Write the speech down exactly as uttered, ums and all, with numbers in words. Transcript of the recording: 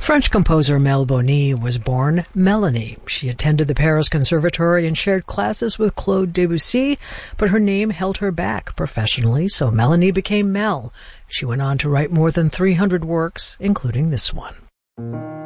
French composer Mel Boni was born Melanie. She attended the Paris Conservatory and shared classes with Claude Debussy, but her name held her back professionally, so Melanie became Mel. She went on to write more than three hundred works, including this one.